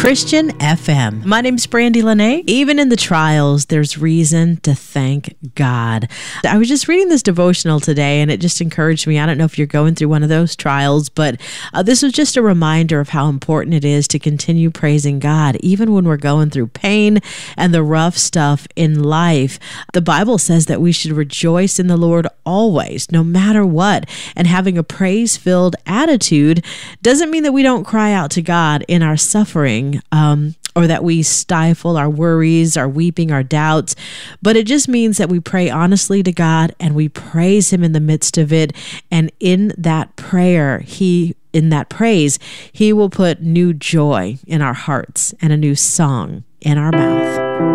Christian FM. My name's Brandy Lene. Even in the trials, there's reason to thank God. I was just reading this devotional today, and it just encouraged me. I don't know if you're going through one of those trials, but this was just a reminder of how important it is to continue praising God, even when we're going through pain and the rough stuff in life. The Bible says that we should rejoice in the Lord always, no matter what. And having a praise-filled attitude doesn't mean that we don't cry out to God in our suffering, or that we stifle our worries, our weeping, our doubts. But it just means that we pray honestly to God and we praise Him in the midst of it. And in that prayer, in that praise, He will put new joy in our hearts and a new song in our mouth.